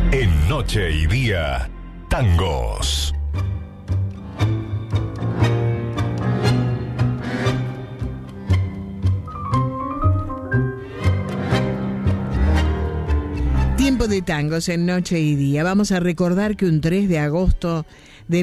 En Noche y Día, tangos. Tiempo de tangos en Noche y Día. Vamos a recordar que un 3 de agosto de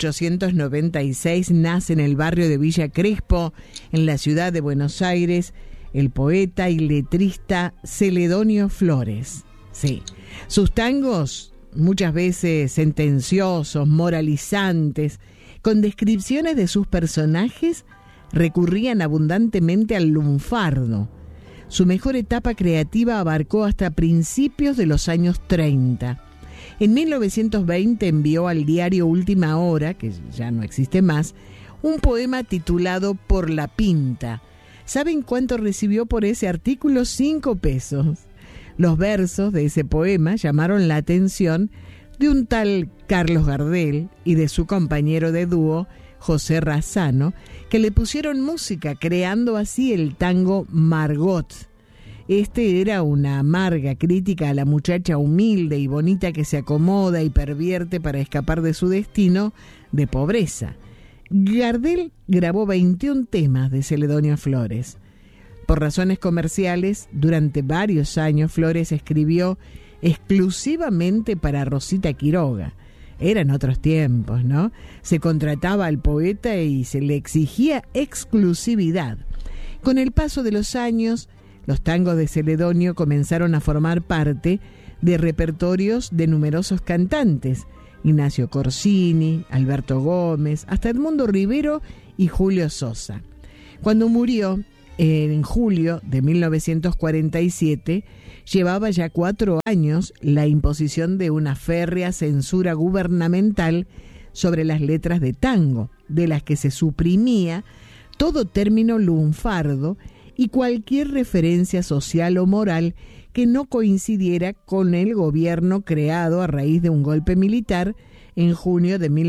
1896 nace en el barrio de Villa Crespo, en la ciudad de Buenos Aires, el poeta y letrista Celedonio Flores. Sí, sus tangos, muchas veces sentenciosos, moralizantes, con descripciones de sus personajes, recurrían abundantemente al lunfardo. Su mejor etapa creativa abarcó hasta principios de los años 30. En 1920 envió al diario Última Hora, que ya no existe más, un poema titulado Por la Pinta. ¿Saben cuánto recibió por ese artículo? 5 pesos. Los versos de ese poema llamaron la atención de un tal Carlos Gardel y de su compañero de dúo, José Razzano, que le pusieron música, creando así el tango Margot. Este era una amarga crítica a la muchacha humilde y bonita que se acomoda y pervierte para escapar de su destino de pobreza. Gardel grabó 21 temas de Celedonio Flores. Por razones comerciales, durante varios años Flores escribió exclusivamente para Rosita Quiroga. Eran otros tiempos, ¿no? Se contrataba al poeta y se le exigía exclusividad. Con el paso de los años, los tangos de Celedonio comenzaron a formar parte de repertorios de numerosos cantantes: Ignacio Corsini, Alberto Gómez, hasta Edmundo Rivero y Julio Sosa. Cuando murió, en julio de 1947, llevaba ya 4 años la imposición de una férrea censura gubernamental sobre las letras de tango, de las que se suprimía todo término lunfardo y cualquier referencia social o moral que no coincidiera con el gobierno creado a raíz de un golpe militar en junio de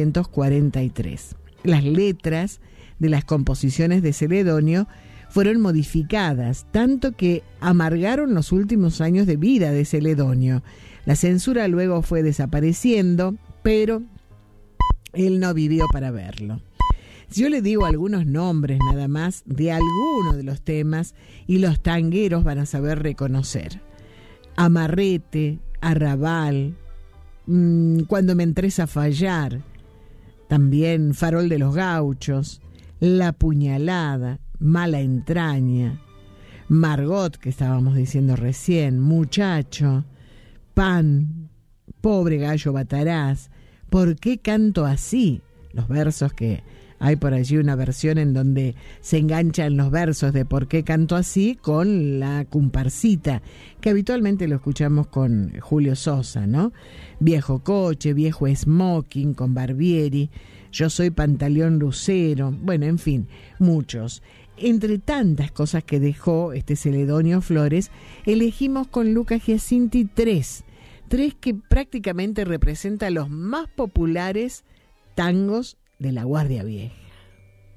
1943. Las letras de las composiciones de Celedonio fueron modificadas, tanto que amargaron los últimos años de vida de Celedonio. La censura luego fue desapareciendo, pero él no vivió para verlo. Yo le digo algunos nombres nada más de algunos de los temas y los tangueros van a saber reconocer: Amarrete, Arrabal, Cuando me entres a fallar, también Farol de los Gauchos, La Puñalada, Mala Entraña, Margot, que estábamos diciendo recién, Muchacho, Pan, Pobre Gallo Bataraz, ¿Por qué canto así? Los versos que hay por allí, una versión en donde se enganchan los versos de ¿Por qué canto así? Con la comparsita, que habitualmente lo escuchamos con Julio Sosa, ¿no? Viejo Coche, Viejo Smoking con Barbieri, Yo soy Pantaleón Lucero, bueno, en fin, muchos. Entre tantas cosas que dejó este Celedonio Flores, elegimos con Luca Giacinti 3 que prácticamente representan los más populares tangos de la Guardia Vieja.